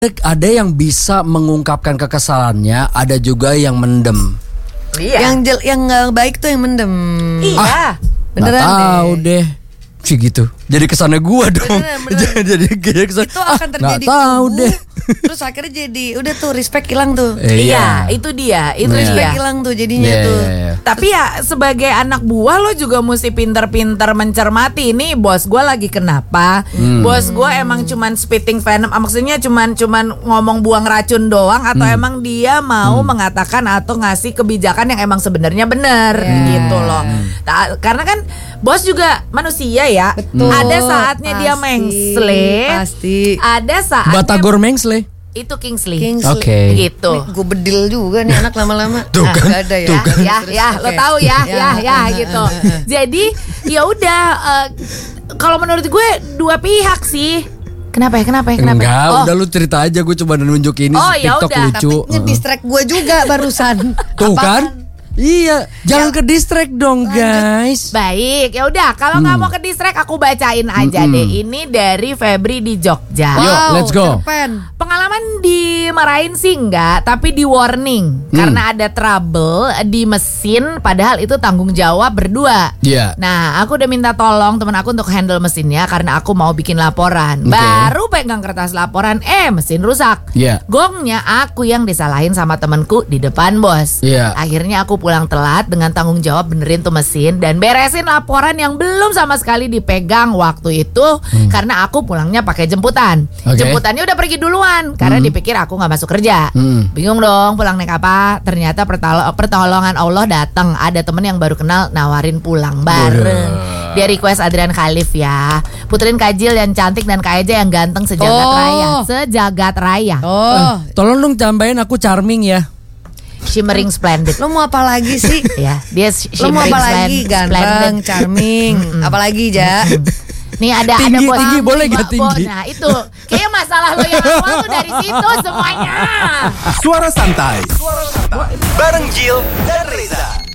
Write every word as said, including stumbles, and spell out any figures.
Ada yang bisa mengungkapkan kekesalannya, ada juga yang mendem. Iya. Yang jel, yang nggak baik tuh yang mendem. Iya. Ah, Beneran nggak tahu deh. deh. Sih gitu. Jadi kesannya gua dong. Beneran, beneran. jadi kayak kesan. Itu akan ah, terjadi. nggak tahu kubu, deh. Terus akhirnya jadi udah tuh respect hilang tuh. Eh, Iya, itu dia, itu Iya. dia. Respect hilang tuh jadinya Iya, tuh. iya, iya. Tapi ya sebagai anak buah lo juga mesti pinter-pinter mencermati ini bos gue lagi kenapa. Hmm. Bos gue emang cuman spitting venom, ah, maksudnya cuman cuman ngomong buang racun doang atau Hmm. emang dia mau mengatakan atau ngasih kebijakan yang emang sebenarnya benar gitu loh. Ta- karena kan bos juga manusia ya. Betul. Ada saatnya dia Pasti, mengsle. pasti. Ada saatnya Batagor Mengsle. itu Kingsley. Kingsley. Oke. Gitu. Gue bedil juga nih anak lama-lama. Tuh Nah, kan, nggak ada ya. tuh kan. Ya, ya, lo Oke. tahu ya, Ya. ya, ya, gitu. Jadi ya udah, eh, kalau menurut gue dua pihak sih. Kenapa ya? Kenapa ya? Kenapa? ya? Enggak, Oh, udah lu cerita aja, gue coba nunjuk ini Oh, ya TikTok udah. lucu. Tapi ngedistract gue juga barusan. Tuh kan? Iya, jangan ke distract dong, guys. baik, ya udah. Kalau nggak mau ke distract, aku bacain aja Mm-mm. deh. Ini dari Febri di Jogja. Yuk, let's go. Cerpen. Pengalaman dimarahin sih enggak, tapi di warning Hmm. karena ada trouble di mesin. Padahal itu tanggung jawab berdua. Iya. Nah, aku udah minta tolong teman aku untuk handle mesinnya karena aku mau bikin laporan. Oke. Baru pegang kertas laporan, eh mesin rusak. Iya. Gongnya aku yang disalahin sama temanku di depan bos. Iya. Akhirnya aku pulang telat dengan tanggung jawab benerin tuh mesin dan beresin laporan yang belum sama sekali dipegang waktu itu karena aku pulangnya pakai jemputan. Oke. Jemputannya udah pergi duluan karena dipikir aku nggak masuk kerja. Hmm. Bingung dong pulang naik apa? Ternyata pertol- pertolongan Allah datang. Ada temen yang baru kenal nawarin pulang bareng. Dia request Adrian Khalif ya. Puterin Kajil yang cantik dan Kak Eja yang ganteng sejagat Oh. raya. Sejagat raya. Oh, Tolong dong tambahin aku charming ya. Shimmering splendid. lo mau apa lagi sih? Ya, dia sh- Lo mau shimmering apa lagi? splen- Ganteng, splendid. charming. Apalagi Ja? Nih ada Tinggi, ada bos. tinggi, boleh nggak Bo- bo- tinggi? Nah itu kayaknya masalah lo yang awal tuh dari situ semuanya. Suara santai. Suara santai. Bareng Jill dan Reza.